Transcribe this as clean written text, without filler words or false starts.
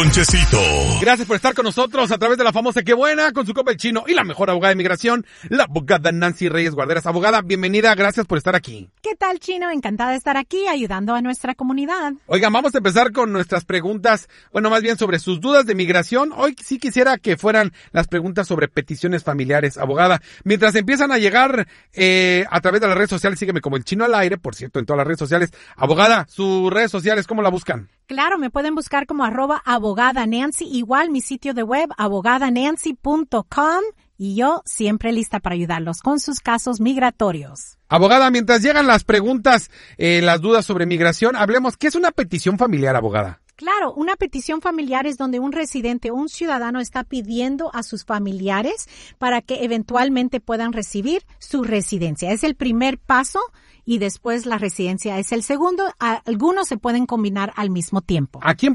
Ponchecito. Gracias por estar con nosotros a través de la famosa Qué Buena, con su compa el Chino y la mejor abogada de inmigración, la abogada Nancy Reyes Guarderas. Abogada, bienvenida, gracias por estar aquí. ¿Qué tal, Chino? Encantada de estar aquí ayudando a nuestra comunidad. Oigan, vamos a empezar con nuestras preguntas, bueno, más bien sobre sus dudas de migración. Hoy sí quisiera que fueran las preguntas sobre peticiones familiares, abogada. Mientras empiezan a llegar a través de las redes sociales, sígueme como el Chino al aire, por cierto, en todas las redes sociales. Abogada, sus redes sociales, ¿cómo la buscan? Claro, me pueden buscar como @abogada Nancy, igual mi sitio de web, abogadanancy.com, y yo siempre lista para ayudarlos con sus casos migratorios. Abogada, mientras llegan las preguntas, las dudas sobre migración, hablemos, ¿qué es una petición familiar, abogada? Claro, una petición familiar es donde un residente o un ciudadano está pidiendo a sus familiares para que eventualmente puedan recibir su residencia. Es el primer paso y después la residencia es el segundo. Algunos se pueden combinar al mismo tiempo. ¿A quién